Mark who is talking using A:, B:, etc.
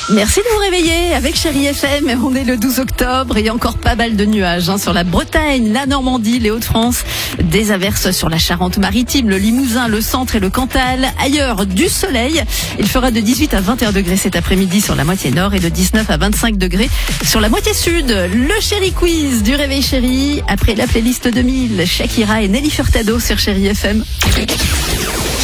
A: Merci de vous réveiller avec Chérie FM. On est le 12 octobre et il y a encore pas mal de nuages sur la Bretagne, la Normandie, les Hauts-de-France. Des averses sur la Charente-Maritime, le Limousin, le centre et le Cantal. Ailleurs, du soleil. Il fera de 18 à 21 degrés cet après-midi sur la moitié nord et de 19 à 25 degrés sur la moitié sud. Le Chérie Quiz du Réveil Chérie. Après la playlist 2000, Shakira et Nelly Furtado sur Chérie FM.